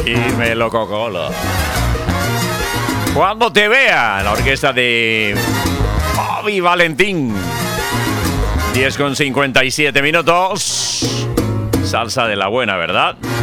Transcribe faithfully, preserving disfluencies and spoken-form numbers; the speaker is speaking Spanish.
Y me lo cocolo. Cuando te vea, la orquesta de Bobby Valentín. diez con cincuenta y siete minutos. Salsa de la buena, ¿verdad?